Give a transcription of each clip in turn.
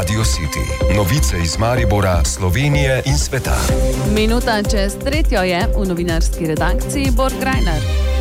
Radio City. Novice iz Maribora, Slovenije in sveta. Minuta čez 3 je v novinarski redakciji Borg Reiner.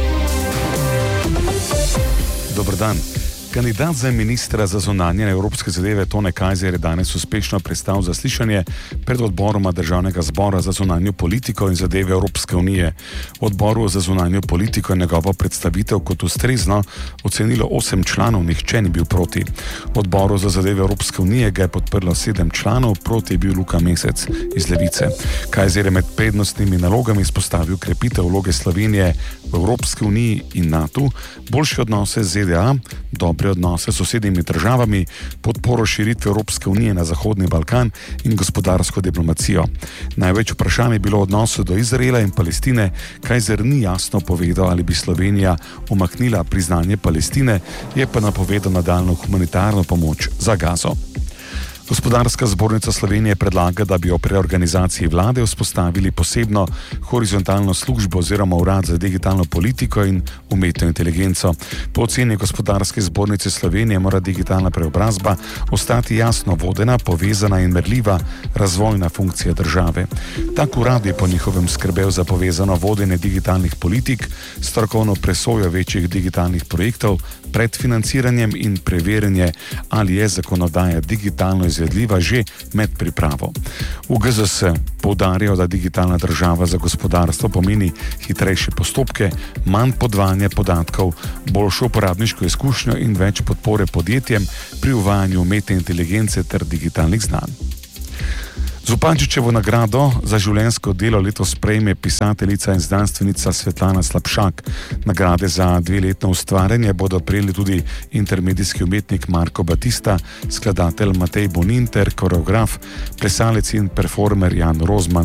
Dober dan. Kandidat za ministra za zunanje evropske zadeve Tone Kajzer je danes uspešno prestal zaslišanje pred odboroma Državnega zbora za zunanjo politiko in zadeve Evropske unije. V odboru za zunanjo politiko je njegovo predstavitev kot ustrezno ocenilo 8 članov, nihče ni bil proti. V odboru za zadeve Evropske unije ga je podprlo 7 članov, proti je bil Luka Mesec iz Levice. Kajzer je med prednostnimi nalogami izpostavil krepitev vloge Slovenije v Evropski uniji in NATO, boljše odnose z ZDA, dobre odnose s sosednjimi državami, podporo širitve Evropske unije na Zahodni Balkan in gospodarsko diplomacijo. Največ vprašanj je bilo o odnosu do Izraela in Palestine. Kajzer ni jasno povedal, ali bi Slovenija umaknila priznanje Palestine, je pa napovedal nadaljnjo humanitarno pomoč za Gazo. Gospodarska zbornica Slovenije predlaga, da bi o preorganizaciji vlade vzpostavili posebno horizontalno službo oziroma urad za digitalno politiko in umetno inteligenco. Po oceni Gospodarske zbornice Slovenije mora digitalna preobrazba ostati jasno vodena, povezana in merljiva razvojna funkcija države. Tak urad je po njihovem skrbel za povezano vodenje digitalnih politik, strokovno presojo večjih digitalnih projektov, pred financiranjem in preverjanje, ali je zakonodaja digitalno izvedljiva že med pripravo. V GZS poudarjajo, da digitalna država za gospodarstvo pomeni hitrejše postopke, manj podvajanja podatkov, boljšo uporabniško izkušnjo in več podpore podjetjem pri uvajanju umetne inteligence ter digitalnih znanj. Zupančičevo nagrado za življenjsko delo letos prejme pisateljica in znanstvenica Svetlana Slapšak. Nagrade za 2-letno ustvarjanje bodo prejeli tudi intermedijski umetnik Marko Batista, skladatelj Matej Bonin ter koreograf, plesalec in performer Jan Rozman.